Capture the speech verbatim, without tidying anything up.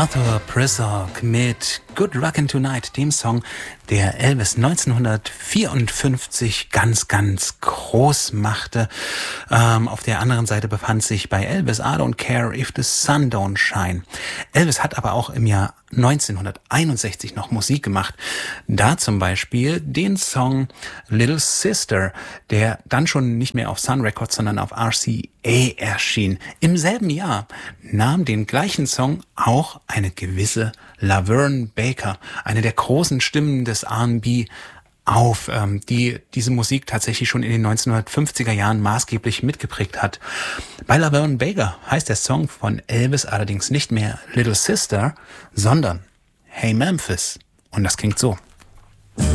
Arthur Prizzock mit Good Rockin' Tonight, dem Song, der Elvis neunzehnhundertvierundfünfzig ganz, ganz groß machte. Ähm, auf der anderen Seite befand sich bei Elvis I Don't Care If the Sun Don't Shine. Elvis hat aber auch im Jahr neunzehnhunderteinundsechzig noch Musik gemacht. Da zum Beispiel den Song Little Sister, der dann schon nicht mehr auf Sun Records, sondern auf R C A erschien. Im selben Jahr nahm den gleichen Song auch eine gewisse Laverne Baker, eine der großen Stimmen des R and B, auf, ähm, die diese Musik tatsächlich schon in den neunzehnhundertfünfziger Jahren maßgeblich mitgeprägt hat. Bei Laverne Baker heißt der Song von Elvis allerdings nicht mehr Little Sister, sondern Hey Memphis. Und das klingt so.